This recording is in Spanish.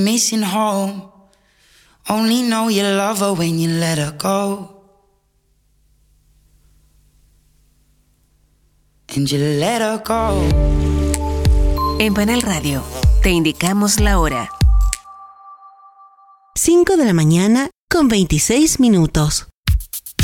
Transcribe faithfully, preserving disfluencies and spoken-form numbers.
Missing home. Only know you love her when you let her go. And you let her go. En Panal Radio, te indicamos la hora. cinco de la mañana con veintiséis minutos.